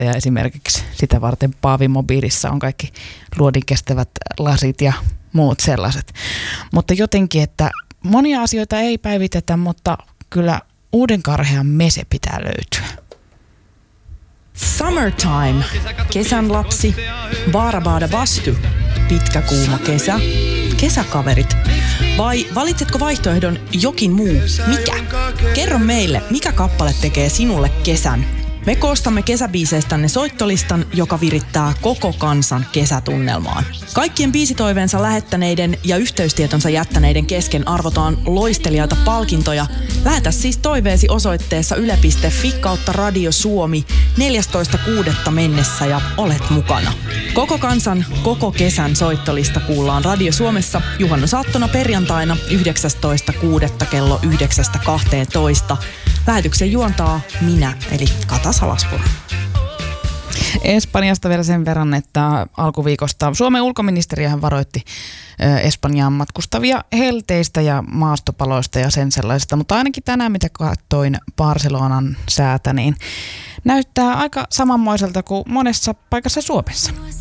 Ja esimerkiksi sitä varten Paavi-mobiilissa on kaikki luodinkestävät lasit ja muut sellaiset. Mutta jotenkin, että monia asioita ei päivitetä, mutta kyllä uuden karhean mese pitää löytyä. Summertime, kesän lapsi, Baarabaada vastu, pitkä kuuma kesä, kesäkaverit. Vai valitsetko vaihtoehdon jokin muu? Mikä? Kerro meille, mikä kappale tekee sinulle kesän? Me koostamme kesäbiiseistänne soittolistan, joka virittää koko kansan kesätunnelmaan. Kaikkien biisitoiveensa lähettäneiden ja yhteystietonsa jättäneiden kesken arvotaan loistelijaita palkintoja. Lähetä siis toiveesi osoitteessa yle.fi/Radio Suomi 14.6. mennessä ja olet mukana. Koko kansan, koko kesän soittolista kuullaan Radio Suomessa juhannusaattona perjantaina 19.6. kello 9.12. Lähetyksen juontaa minä, eli Kata Salaspuro. Espanjasta vielä sen verran, että alkuviikosta Suomen ulkoministeriöhän varoitti Espanjaan matkustavia helteistä ja maastopaloista ja sen sellaisesta, mutta ainakin tänään, mitä katsoin Barcelonan säätä, niin näyttää aika samanmoiselta kuin monessa paikassa Suomessa.